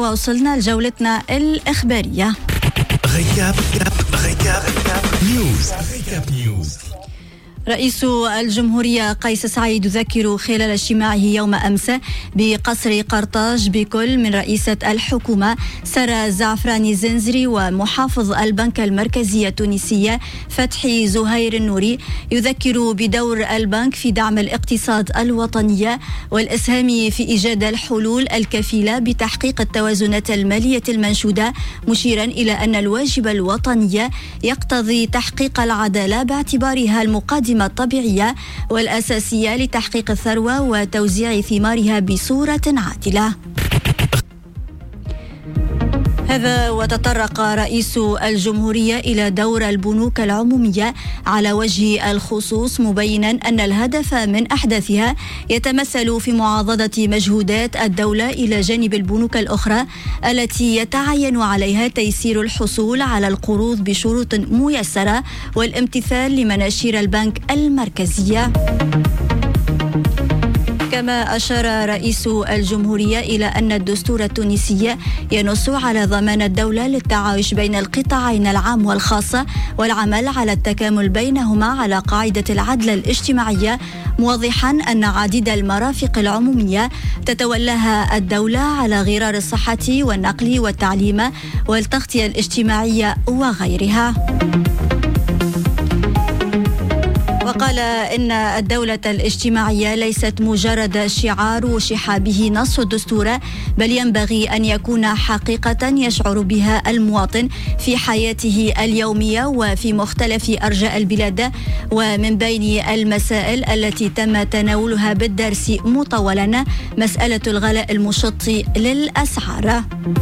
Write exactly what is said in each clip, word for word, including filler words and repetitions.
ووصلنا لجولتنا الإخبارية. غياب غياب نيوز غياب نيوز. رئيس الجمهورية قيس سعيد يذكر خلال اجتماعه يوم أمس بقصر قرطاج بكل من رئيسة الحكومة سارة زعفراني زنزري ومحافظ البنك المركزي التونسي فتحي زهير النوري. يذكر بدور البنك في دعم الاقتصاد الوطني والإسهام في إيجاد الحلول الكفيلة بتحقيق التوازنات المالية المنشودة، مشيرا إلى أن الواجب الوطني يقتضي تحقيق العدالة باعتبارها المقدمة الطبيعية والأساسية لتحقيق الثروة وتوزيع ثمارها بصورة عادلة. هذا وتطرق رئيس الجمهورية إلى دور البنوك العمومية على وجه الخصوص، مبينا أن الهدف من أحداثها يتمثل في معاضدة مجهودات الدولة إلى جانب البنوك الأخرى التي يتعين عليها تيسير الحصول على القروض بشروط ميسرة والامتثال لمناشير البنك المركزية. كما أشار رئيس الجمهورية إلى أن الدستور التونسي ينص على ضمان الدولة للتعايش بين القطاعين العام والخاص والعمل على التكامل بينهما على قاعدة العدل الاجتماعي، موضحا أن عديد المرافق العمومية تتولاها الدولة على غرار الصحة والنقل والتعليم والتغطية الاجتماعية وغيرها. وقال إن الدولة الاجتماعية ليست مجرد شعار شح به نص الدستور، بل ينبغي أن يكون حقيقة يشعر بها المواطن في حياته اليومية وفي مختلف أرجاء البلاد. ومن بين المسائل التي تم تناولها بالدرس مطولا مسألة الغلاء المشط للأسعار.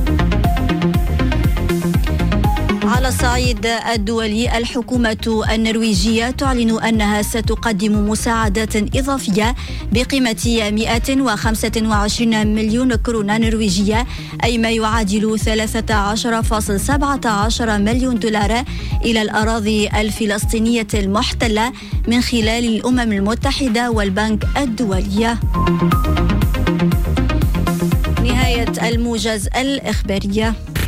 على الصعيد الدولي، الحكومة النرويجية تعلن أنها ستقدم مساعدات إضافية بقيمة مئة وخمسة وعشرين مليون كورونا نرويجية، أي ما يعادل ثلاثة عشر فاصلة سبعة عشر مليون دولار إلى الأراضي الفلسطينية المحتلة من خلال الأمم المتحدة والبنك الدولي. نهاية الموجز الإخبارية.